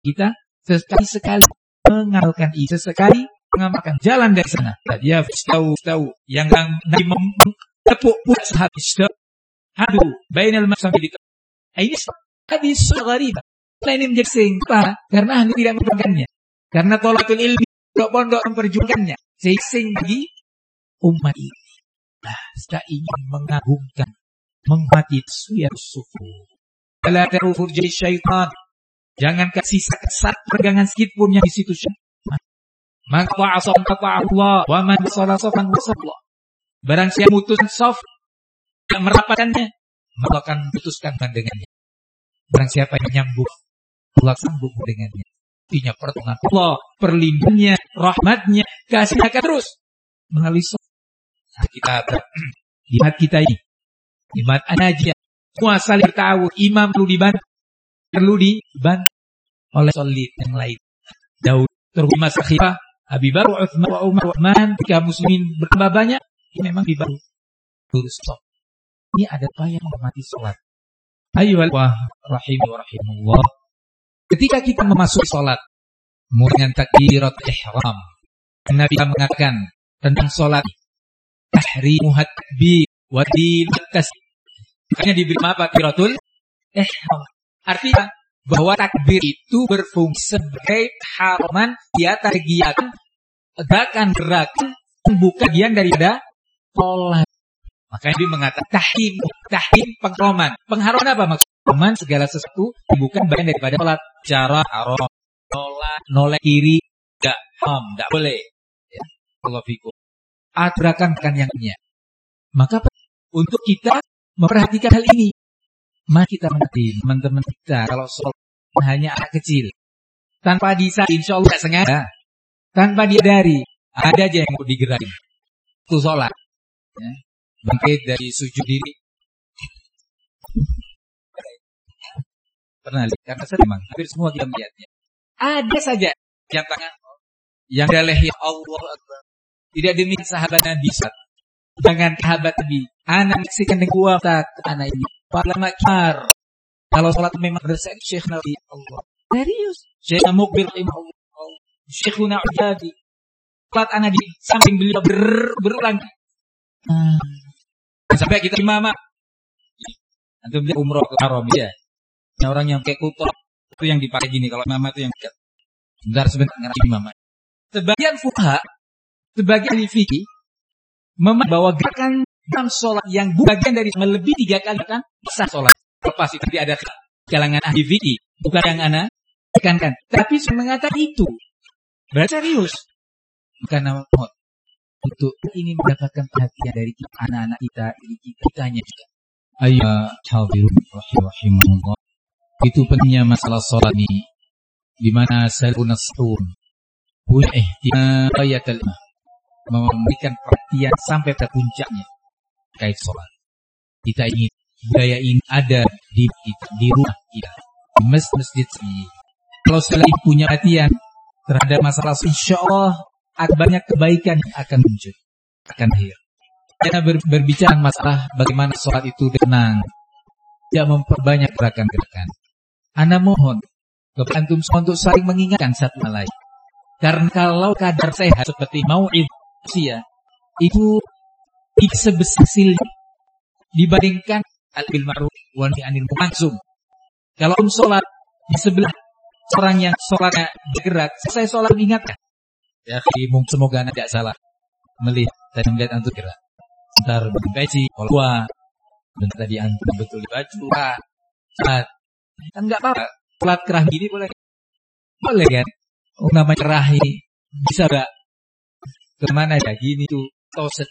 kita sekali-sekali mengamalkan itu, sesekali mengamalkan jalan dari sana. Dia tahu yang Nabi tepuk pula sehabis hadu bainal masambil. Ini hadis gharib. Ini menjadi singkah karena Anda tidak memperjuangkannya. Karena tolatul ilmi pondok memperjuangkannya. Sing bagi umat ini. Nah, kita ingin mengagungkan, menghormati suyar sufu. Ala terufur jadi syaitan. Jangan kasih satu pegangan sedikit pun yang di situ syaitan. Maka ta'asam Allah wa man salah safan wasallah. Barang siapa mutuskan saf, yang merapatkannya, maka akan putuskan dengannya. Barang siapa yang nyambung, Allah sambung dengannya. Artinya pertolongan Allah, perlindungannya, rahmatnya, kasihnya akan terus melalui saf. Nah, kita jihad kita ini, jihad anajiyah, semua saling bertahu, imam perlu dibantu oleh solid yang lain. Daud terhubung Sakhifah, Abi Bakar, Utsman, Umar, Uthman, jika muslimin bertambah banyak, ini memang dibantu. Ini ada upaya menghormati sholat. Ayyuhal rahimahullah. Ketika kita memasuki sholat, mulai dengan takbiratul ihram, Nabi mengatakan tentang sholat, tahrimuhat takbir wa tasbih. Makanya diberi apa takbiratul ihram. Artinya bahwa takbir itu berfungsi sebagai haraman di atas kegiatan gerakan bukan bagian daripada sholat. Makanya dia mengatakan tahrim pengharaman. Pengharaman apa maksudnya? Pengharaman segala sesuatu bukan bagian daripada sholat. Cara haram, sholat, noleh kiri, tidak haram, tidak boleh. Ya, Allah fikum. Aturakan yang punya. Maka untuk kita memperhatikan hal ini, mari kita mengerti teman-teman kita kalau sholat hanya anak kecil, tanpa disadari, insya Allah tidak sengaja, tanpa diadari, ada aja yang mau digerakin. Itu sholat. Ya. Bangkit dari sujud diri. Pernah lihat? Karena saya memang hampir semua kita melihatnya. Ada saja yang tangan yang lehi Allah Akbar. Tidak demikian sahabat Nabi. Jangan sahabat Nabi. Anak saksikan dengan kuasa anak ini. Para makar. Kalau sholat memang bersih Syekh Nabi Allah. Serius. Syekh Mukbil Allah. Syekhuna Ujadi. Sholat anak di samping beliau berulang. Sampai kita imam. Antum dia umroh ke haram ya. Orang yang kayak kutor itu yang dipakai gini kalau imam itu yang dekat. Sebentar ngerti imam. Sebagian fuqaha, sebagian fikih membawa gerakan dalam sholat yang bagian dari melebihi 3 kali kan sah sholat. Lepas itu ada kalangan ahli fikih, bukan yang ana tekankan. Tapi saya mengatakan itu berarti serius. Bukan nama mod. Untuk ingin mendapatkan perhatian dari kita, anak-anak kita, kitanya juga. Ayah hadirin rahimahullah. Itu pentingnya masalah sholat ini, di mana salafun as-salih punya ihtiyatul memberikan perhatian sampai ke puncaknya kait sholat. Kita ingin budaya ini ada di rumah kita, di masjid ini. Kalau selain punya perhatian terhadap masalah, insya Allah akan banyak kebaikan yang akan muncul, akan lahir. Karena berbicara masalah bagaimana sholat itu tenang, tidak memperbanyak gerakan-gerakan. Ana mohon kepada antum semua untuk saling mengingatkan satu sama lain. Karena kalau kadar sehat seperti mau'id usia itu sebesar dibandingkan al-bil ma'ruf wa nahy 'anil munkar langsung. Kalau sholat di sebelah orang yang sholatnya bergerak, selesai sholat ingatkan. Ya, semoga anda tidak salah melihat dan melihat antum gerak. Bentar berpeci, kalau bentar tadi antum betul di baju, saat kan nggak apa-apa. Sholat kerah gini boleh kan? Oh, namanya kerah ini bisa nggak? Kemana ya gini tuh?